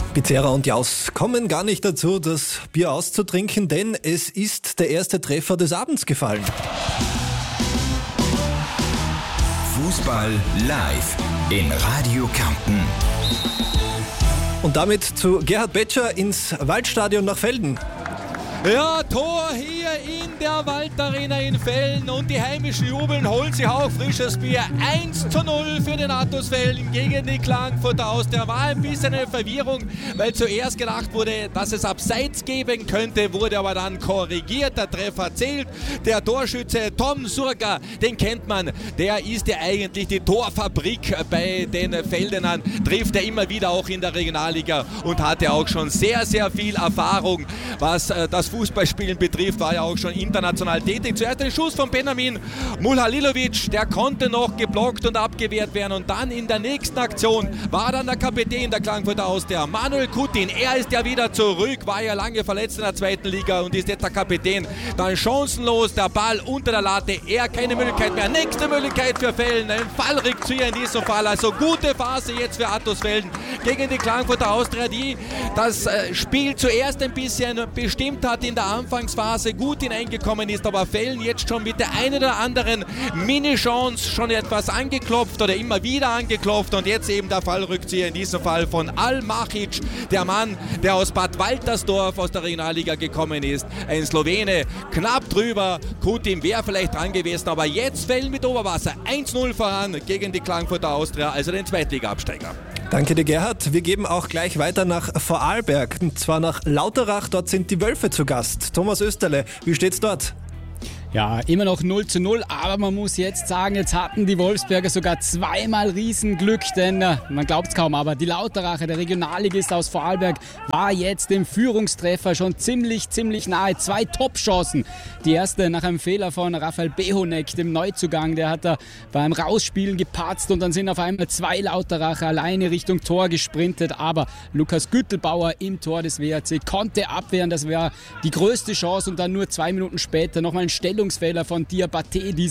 Pizzeria und Jaus kommen gar nicht dazu, das Bier auszutrinken, denn es ist der erste Treffer des Abends gefallen. Fußball live in Radio Kärnten. Und damit zu Gerhard Betscher ins Waldstadion nach Velden. Ja, Tor hier in der Waldarena in Velden und die Heimischen jubeln, holen sich auch frisches Bier. 1:0 für den Attus Velden gegen die Klagenfurter Austria. War ein bisschen eine Verwirrung, weil zuerst gedacht wurde, dass es Abseits geben könnte, wurde aber dann korrigiert. Der Treffer zählt. Der Torschütze Tom Surka, den kennt man, der ist ja eigentlich die Torfabrik bei den Veldenern, trifft er immer wieder auch in der Regionalliga und hatte auch schon sehr, sehr viel Erfahrung, was das Fußballspielen betrifft, war ja auch schon international tätig. Zuerst den Schuss von Benjamin Mulhalilovic, der konnte noch geblockt und abgewehrt werden und dann in der nächsten Aktion war dann der Kapitän der Klagenfurter Austria, Manuel Kutin. Er ist ja wieder zurück, war ja lange verletzt in der zweiten Liga und ist jetzt der Kapitän. Dann chancenlos, der Ball unter der Latte, er keine Möglichkeit mehr. Nächste Möglichkeit für Velden, ein Fallrückzieher in diesem Fall, also gute Phase jetzt für Attus Velden gegen die Klagenfurter Austria, die das Spiel zuerst ein bisschen bestimmt hat, in der Anfangsphase gut hineingekommen ist, aber Velden jetzt schon mit der einen oder anderen Mini-Chance schon etwas angeklopft oder immer wieder angeklopft und jetzt eben der Fallrückzieher in diesem Fall von Al-Mahic, der Mann, der aus Bad Waltersdorf aus der Regionalliga gekommen ist, ein Slowene, knapp drüber, Kutin wäre vielleicht dran gewesen, aber jetzt Velden mit Oberwasser, 1:0 voran gegen die Klagenfurter Austria, also den Zweitliga-Absteiger. Danke dir, Gerhard. Wir geben auch gleich weiter nach Vorarlberg, und zwar nach Lauterach. Dort sind die Wölfe zu Gast. Thomas Österle, wie steht's dort? Ja, immer noch 0:0, aber man muss jetzt sagen, jetzt hatten die Wolfsberger sogar zweimal Riesenglück, denn man glaubt es kaum, aber die Lauteracher, der Regionalligist aus Vorarlberg, war jetzt dem Führungstreffer schon ziemlich nahe. 2 Top-Chancen. Die erste nach einem Fehler von Raphael Behonek, dem Neuzugang, der hat da beim Rausspielen gepatzt und dann sind auf einmal 2 Lauteracher alleine Richtung Tor gesprintet, aber Lukas Güttelbauer im Tor des WRC konnte abwehren, das war die größte Chance und dann nur 2 Minuten später nochmal ein Stellungsfehler von Diabaté,